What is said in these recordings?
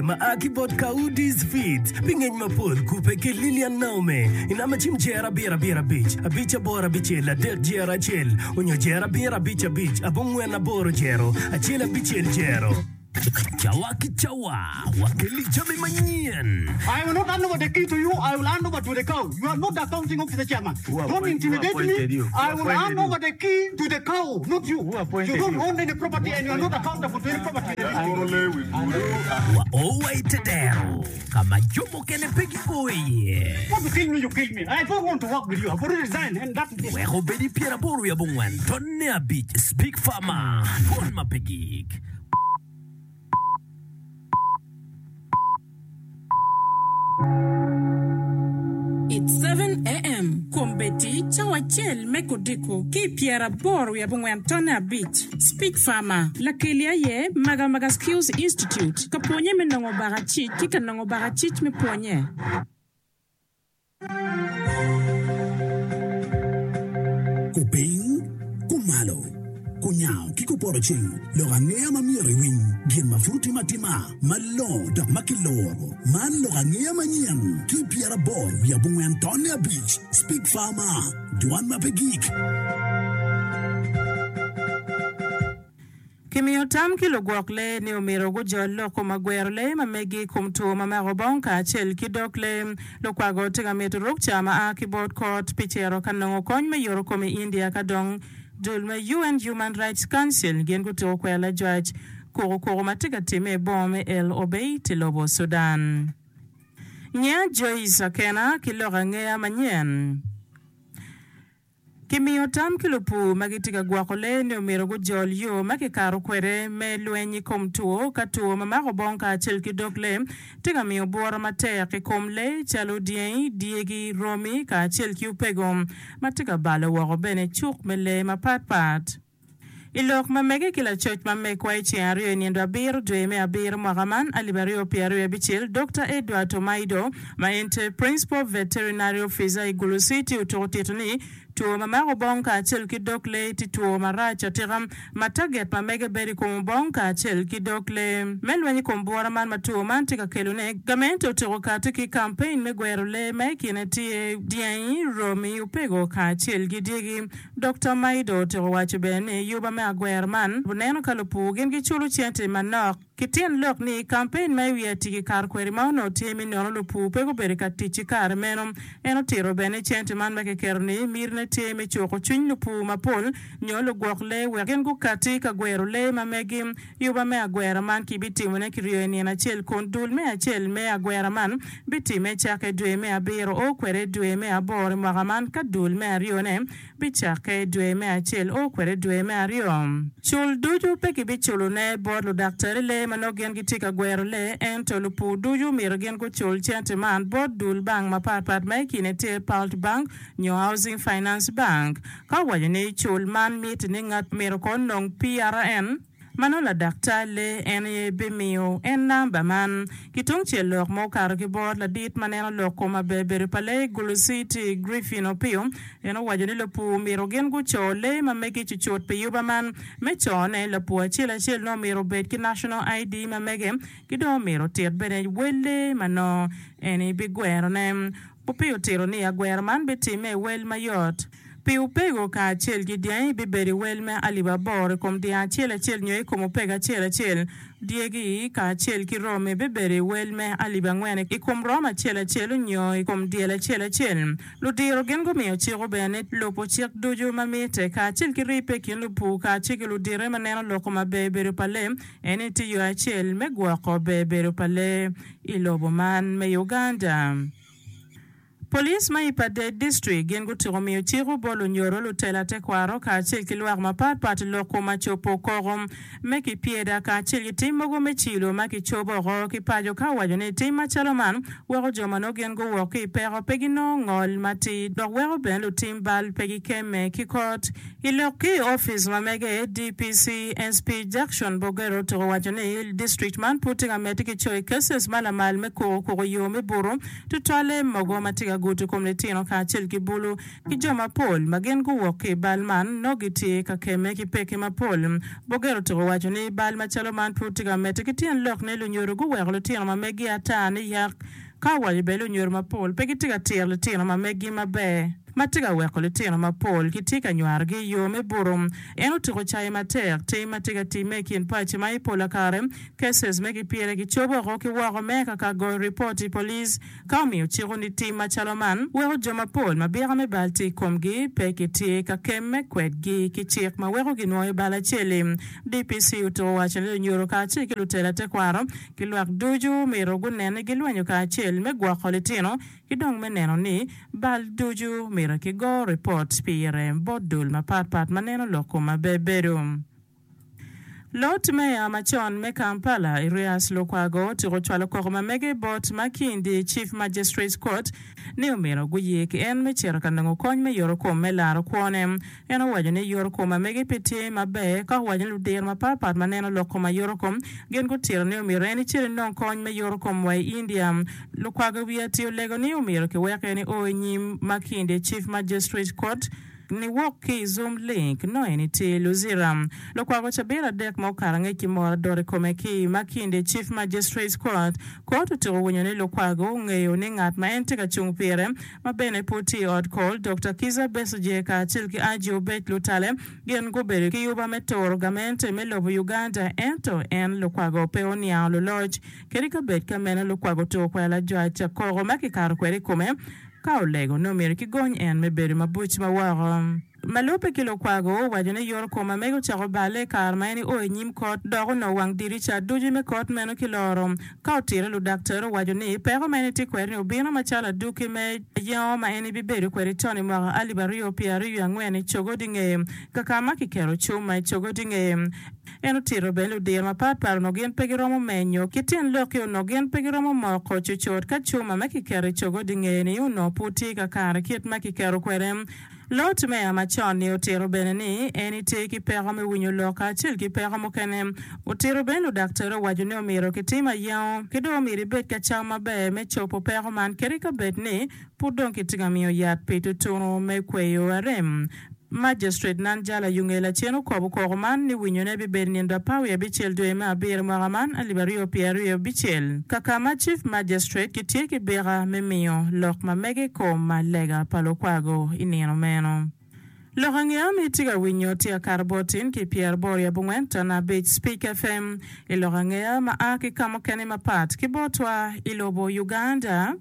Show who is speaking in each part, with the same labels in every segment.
Speaker 1: Maakibot Kaudis feet, Pingin Mapul, Kupeke Lilian Naume, Inama Chim Jera Bira Bira Beach, a beach abora bichela, dead Jera Chel, Unyo Jera Bira Beach a beach, a Bungwena Boro Jero, a Chela Bichel Jero. Chawaki Chawa, Wakili Chami Manian.
Speaker 2: I will not hand over the key to you, I will hand over to the cow. You are not the accounting officer, chairman. Don't intimidate me. I will hand over the key to the cow, not you. You don't own any property and you are not accountable for any property.
Speaker 1: Oh, wait there. Come on, you can pick it away.
Speaker 2: What you kill me, you kill me. I don't want to work with you. I've already resigned and that's it.
Speaker 1: Well, Betty Pierre Boria Bungwan, Tonya Beach, Speak Farmer, One Mapegik.
Speaker 3: It's 7 a.m. Kombeti Chawachel Mekodiko Ki Pierre Boru Yabungwantona Beach Speak Farmer Lakelia ye Maga Skills Institute Kaponye Menongo Barachi Kika Nongo Barachich me ponye
Speaker 4: Kuping Kumalo Kunyao Kiko Poroching Lorangea Mamiri Wing Bien Mafruti Matima Malo Dak Makiloro Man Lorangea Manian Ki Pierre Bor Yabungu Antonia Beach Speak Farmer Duan Mapegik
Speaker 3: Kimiotam kilogwakle ni umirogo jolo kumagwerle mamegi kumtu mamarobonka chel kidokle lokwago tigametu rokchama akibot court pichero kanongo konyme yoro kome India kadong Dulme UN Human Rights Council gengu to kwela judge koro matiga time bome el obey tilobo Sudan. Nya Joyce Akena kilorangea manyen. Kimiotam kilupu magitiga gwakole ni umirogo jol yo makikaru kwere me luenyi komtuo katuo mamako bonka chelki dokle tiga miyo bora matea kikomle chalo diegi romi ka chelki upegom matiga bala wako bene chuk mele mapat. Ilok mamege kila church mamekwa ichiario niendo abiru dueme abiru mwagaman alibario piario bichil Dr. Edward Tomaido maente Principal Veterinary Officer Igulu City utotituni tuo mamako bonka chel kidokle tuo maracha tiram mataget mamege beri kumbonka chel kidokle melwenyi kumbora man matuo mantika kelune gamento tirokati ki campaign megwerule mekine tie dieni romi upego ka chel gidigi Dr. Maido tirowacho bene yuba me agwerman buneno kalupu gengi chulu chiente manok kitien lok ni campaign mewi tiki kar kweri mauno timi nono lupu pego beri katichi kar menom eno tiro bene chiente man meke kerni mirne teme choko chuny lupu mapol nyolo gwokle wegen gu kati ka gwero le mamegim yuba me agwera man ki biti wene kirio ni na chel kondul me achel me agwera man biti me chake dwe me abiro o kwere dwe me abore mwagaman ka dul me arione bichake dwe me achel o kwere dwe me ario chul duju peki bichulu ne borlo daktari le manogen gitika gwero le ento lupu duju mirgen gu chul chente man bod dul bang mapat me kinete Palt Bank New Housing Finance Bank kawajane chul man mit ni ngat mirkon nong PRN manola daktale ene bemio en namba man kitung chelok mo kar ki bord la dit maneno loko mabebe pale Gulu City Griffin opio eno wajane lopu mirogen gu chole mameki chichot pe yuba man me chone lopu achila chil no miro bet ki national ID mamege kido miro tiet bene wele mano ene bigwero nem popio tiro ni agwero man betime wel mayot Piu pego ka chel gidiai biberi welme aliba bore kom dia chel nyoy kom pega chel diegi ka chel ki rome biberi welme aliba ngwene ikom roma chel nyoy kom diela chel ludiro gengo mio chiro bene lopo chek dojo mamete ka chel ki ripe kin lupu ka chek ludire maneno loko mabeberi pale eniti yo chel megwako beberi pale ilobo man me Uganda Police maipade district gengu tiromio chiru bolu nyoro lutela tekwaro ka chil kilwar mapat loko machopo korom meki pieda ka chil timogo mechilo maki chobo ro ki pajo ka wajone tima chaloman wero jomano gengu woki pero pegino ngol mati do wero ben lutim bal pegi keme ki court iloki office mamege DPC SP Jackson Bogero to wajone district man putting a medical choice cases malamal me ko yomi buru to tole mogo matiga gutu kom le tino ka chel ki bulu ki joma pol magen gu woke balman no giti ka keme ki peke ma pol bogero to wacho ni bal ma chalo man putiga mete ki tien lok ne lu nyoro gu weglo tino ma megi ata ni yak ka wali belu nyoro ma pol peki tiga tier le tino ma megi ma be matiga weko le tino ma pol ki tika nyuar gi yo me burum eno tiko chai matek te matiga ti meki en pachi ma ipola kare cases meki piere ki chobo roki wako meka ka go reporti police ka mi uchiro ni ti ma chaloman weko joma pol ma bira me balti komgi peki ti ka kemme kwet gi ki chik ma weko gi noy bala cheli DPC uto wacho le nyoro ka chi ki lutela te kwaro ki luak duju miro gunene gi luenyo ka chel me gwako le tino ki dong me neno ni bal duju mira ki go report pire bodul ma pat maneno loko ma beberum Lot Mayor Machon me Kampala Irias Lukwago tiro chwalo koroma mege bot makindi Chief Magistrates Court ne umiro guye ki en me chero kanango kony me yoro kom me laro kwone eno wajo ne yoro koma mege pete mabe ka wajo luder ma pat maneno loko ma yoro kom gen go tiro ne umiro eni chero non kony me yoro kom wa India Lukwago wia tiyo lego ne umiro ki weke ni o nyim makindi Chief Magistrates Court ni woki Zoom link no eni te luziram lokwa go chabira dek mo karanga ki mo dore komeki makinde Chief Magistrates Court to wonyo ne lokwa go ngeyo ni ngat ma ente ka chung pire ma bene puti od call Dr. Kiza Besuje ka tilki ajo bet lutale gen go bere ki yuba metor gamente me lobo Uganda ento en lokwa go peonia lo lodge kerika bet kamena lokwa go to kwa la jwa cha koro makikaro kwere kome ka olego no mere ki gony en me bere mabuch ma waro Malupe kilo kwago wajone yor koma mego chako bale karmaini o nyim kot dogo no wang diri cha duji me kot meno kilorom ka otire lu daktero wajone pero meni ti kweri obino machala duki me yo ma eni biberu kweri toni mwaga alibario piari yu angweni chogo dinge kakama kikero chuma chogo dinge eno tiro belu dir ma pat par no gen pegiromo menyo kitien lokyo no gen pegiromo moko chuchot ka chuma me kikero chogo dinge ni uno puti kakare kit ma kikero kwerem Lot Mayor Machon ni otero bene ni eni te ki pera me winyo loka chil ki pera mo kene otero bene daktero wajone omiro kitima yao kido omiri bet ka chama be me chopo pera man kerika bet ni pudon kitiga miyo yat pitu tuno me kweyo arem Magistrate Nanjala Yungela Cheno Kobu Koroman ni winyo ne biber nienda pawe bichel do ema bir maraman alibario pierre bichel kakama Chief Magistrate kitie ki bera memio lokma mege koma lega palokwago ineno meno Lorangia mitiga winyo tia karbotin ki Pierre Boria Bungwenta na Beach Speak FM Lorangia maaki kama kene mapat kibotwa ilobo Uganda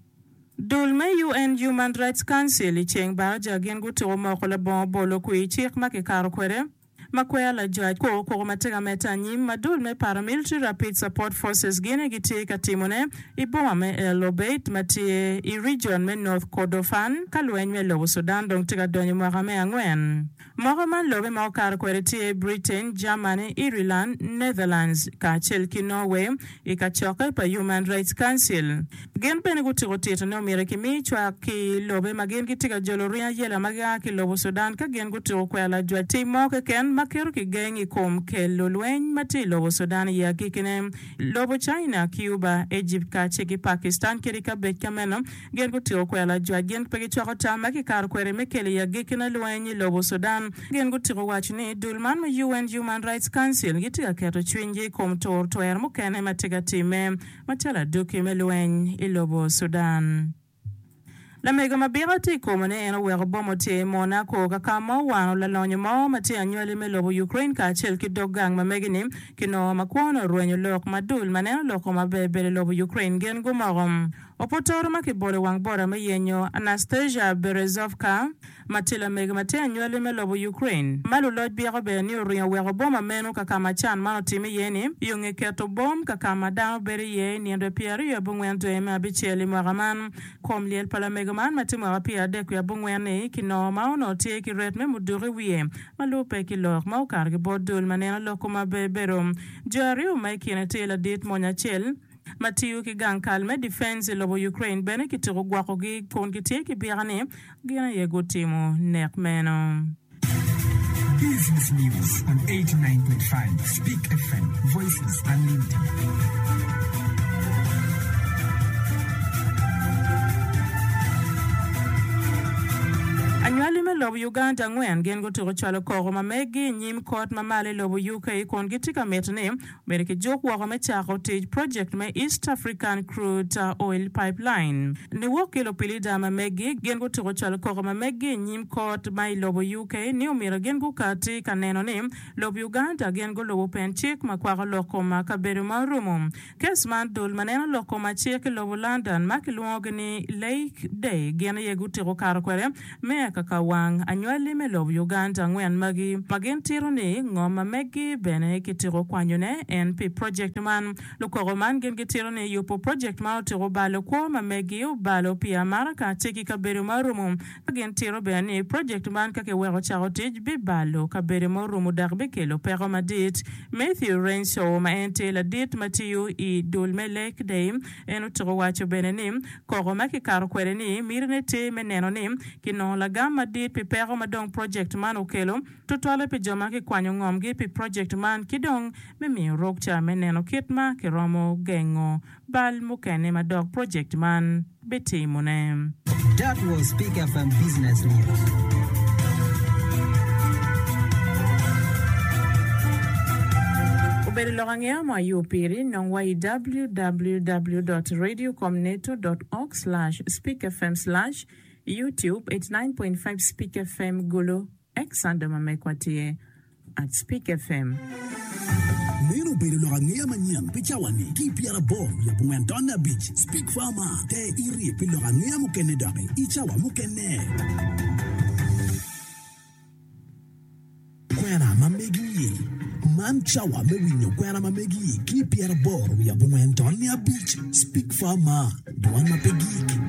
Speaker 3: Dulme UN Human Rights Council icheng ba jagen gutoro mokola bolo ku ichik makikaro kwere makwea la judge ko matega metanyi madulme paramilitary rapid support forces gene giti katimone iboma me lobeit matie I region me North Kordofan kalwen me lobo Sudan dong tiga donyo mwagame angwen Mohamed lobe maokar kwere Britain, Germany, Ireland, Netherlands, ka chelki Norway, ika choka pa Human Rights Council. Gen pene gutirotito no mire kimi chwa ki lobe magen kitiga joloria yela maga ki lobo Sudan ka gen gutiro kwela jwa timo ke ken makero ki gengi kom ke lolwen mati lobo Sudan ya kikine lobo China, Cuba, Egypt ka cheki Pakistan kirika betkameno gen gutiro kwela jwa gen pegi chwa tama ki kar kwere mekele ya gikina lwenyi lobo Sudan gen gutiro wachni dulman ma UN Human Rights Council gitiga keto chwinji kom tor toer mukene matiga time matala duki melwen ilobo Sudan. La mega mabira te komone eno wero bomo te Monaco kakama wano la lonyo mo mate anywele melobo Ukraine ka chel ki dogang mamegini kino makwono ruenyo lok madul maneno loko mabebele lobo Ukraine gen gumarom. Opotoro makibole wangbora mayenyo Anastasia Berezovka matila mega mate anywele melobo Ukraine. Malu loj biya be ni ruenyo wero bomo meno kakama chan mano timi yeni yunge keto bom kakama dao beri ye niendo piari ya bungwento eme abicheli mwaraman komliel pala mega man matima wapia deku ya bungwene kino maono tie ki ret me muduri wiye malupe ki lor mau kargi bodul manena loko mabeberum jari umaikine tela dit monya chel Matiu ki gang kalme defense lobo Ukraine bene ki tiro gwako gi pon ki tie ki birane gina yego timo nek meno.
Speaker 5: Business News on 89.5 Speak FM Voices Unlimited.
Speaker 3: lobo Uganda ngwen gen go tiro chalo koro mamegi nyim kot mamale lobo UK kon gitika metne mereke jok wako mechako tej project me East African Crude Oil Pipeline. Ni wokelo pilida mamegi gen go tiro chalo koro mamegi nyim kot mai lobo UK ni umira gen go kati kaneno ni lobo Uganda gen go lobo penchik makwaka loko makaberu marumo. Kesman dul manena loko machik lobo London makiluoge ni Lake Day gen yegu tiro karo kwere me kakawang anywali me lobo Uganda ngwen magi magen tiro ni ngoma megi bene kitiro kwanyone NP project man lokoro man gen kitiro ni yupo project ma tiro balo ko mamegi u balo pia maraka tiki kaberu marumo gen tiro bene project man kake wero charotij bi balo kaberu marumo darbe kelo pero madit Matthew Renso ma ente la dit Matthew I dulme Lake Day enu tiro wacho bene ni koro maki karo kwere ni mirne te meneno ni kino la gama dit pi pero madong project man ukelo tutole pi joma ki kwanyo ngom gi pi project man kidong mimi rokcha meneno kitma ki romo gengo bal mukene madong project man beti mune.
Speaker 6: That was Speak FM Business News.
Speaker 3: Ubeli lorangea mwa yupiri nongwa www.radiocomneto.org/speakfm/YouTube 89.5 Speak FM Gulu Xanda mamekwatie at Speak FM.
Speaker 4: Nero beri lorangea manyan pichawani ki piara bom ya Bungwentona Beach Speak Farmer te iri pi lorangea mukene dake ichawa mukene kwera mamegi man chawa mewinyo kwera mamegi ki piara bom ya Bungwentona Beach Speak Farmer duan mapegi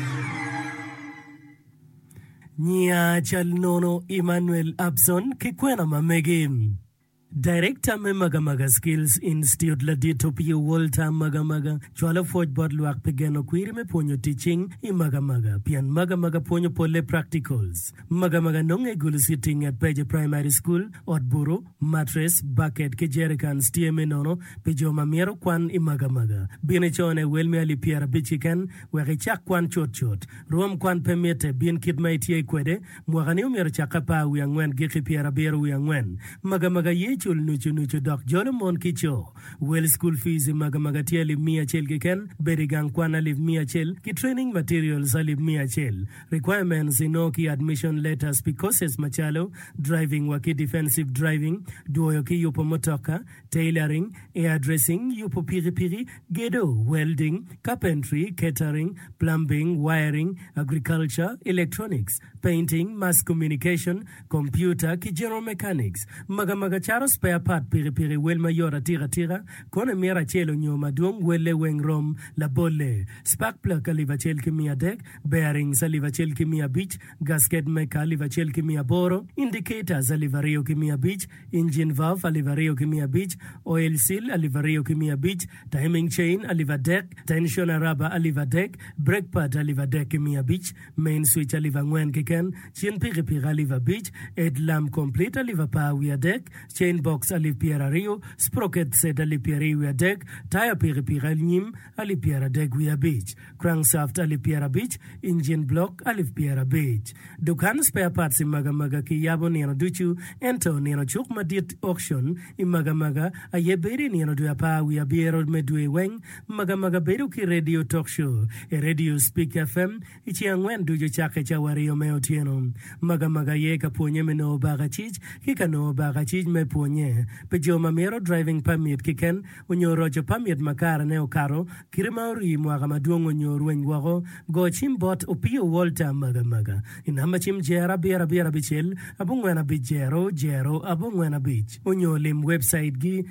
Speaker 1: Nya Chalnono Emmanuel Abson kikwena mamegim. Director me Magamaga Skills Institute Ladito Pio Walter Magamaga Chwala Forge Bodluak Pegano Quiri me ponyo teaching I Magamaga Pian Magamaga ponyo pole practicals Magamaga nonge gulu sitting at Peje Primary School Otburu Mattress Bucket Kejerikan Stieme Nono Pejo Mamiero Kwan I Magamaga Bine chone Welme Ali Piara Bichikan Weke chak kwan chot Ruam kwan pemete Bin kid maitie kwede Mwagani umero chakapa Uyangwen Giki Piara Beru Uyangwen Magamaga ye nuchu dok jolo mon kicho well school fees magamaga tieli mia chel kiken berigang kwana live mia chel ki training materials live mia chel requirements inoki admission letters because machalo driving waki defensive driving duoyo ki yupo motoka tailoring hairdressing yupo piri gedo welding carpentry catering plumbing wiring agriculture electronics painting mass communication computer ki general mechanics magamaga charo spare part piri wel mayora tira kone mera chelo nyoma duong wele weng rom la bolle spark plug aliva chel kimia dek bearings aliva chel kimia beach gasket meka aliva chel kimia boro indicators aliva rio kimia beach engine valve aliva rio kimia beach oil seal aliva rio kimia beach timing chain aliva dek tension rubber aliva dek brake pad aliva dek kimia beach main switch aliva ngwen kiken chin piri aliva beach headlamp complete aliva power dek chain box ali piera rio sprocket set ali piera wia deck tire piri nim ali piera deck wia beach crankshaft ali piera beach engine block ali piera beach dukan spare parts in magamaga ki yabo neno duchu ento neno chuk madit auction in magamaga aye beri neno du apa wia biero medwe weng magamaga beru ki radio talk show e radio Speak FM ichi angwen dujo chake cha wario meotieno magamaga ye kaponye meno bagachij kikano bagachij me ponye pejo mamero driving permit kiken unyoro jo permit makara ne okaro kirmauri mwaga maduongo nyoru ngwago go chimbot opio Walter magamaga inama chim jera biera bichel abungwena bijero abungwena beach unyolim website gi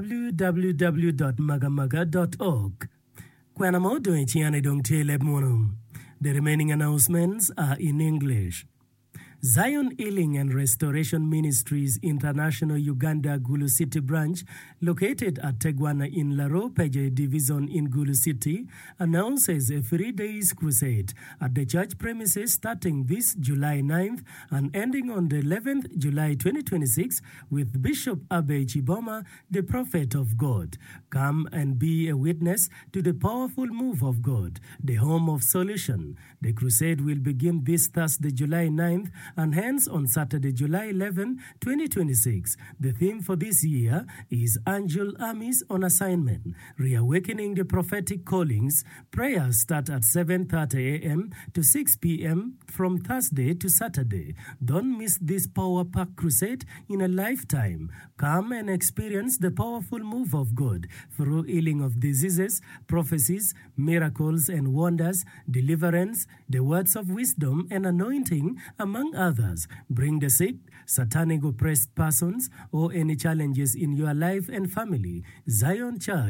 Speaker 1: www.magamaga.org kwana modo echiane dong tele monum. The remaining announcements are in English. Zion Healing and Restoration Ministries International Uganda Gulu City Branch, located at Tegwana in Laro Peje Division in Gulu City, announces a 3-day crusade at the church premises starting this July 9th and ending on the 11th July 2026 with Bishop Abe Chiboma, the prophet of God. Come and be a witness to the powerful move of God, the home of solution. The crusade will begin this Thursday, July 9th and hence on Saturday, July 11, 2026. The theme for this year is Angel Armies on Assignment, Reawakening the Prophetic Callings. Prayers start at 7:30 a.m. to 6 p.m. from Thursday to Saturday. Don't miss this power-packed crusade in a lifetime. Come and experience the powerful move of God through healing of diseases, prophecies, miracles and wonders, deliverance, the words of wisdom and anointing, among others. Bring the sick, satanic oppressed persons, or any challenges in your life and family. Zion Church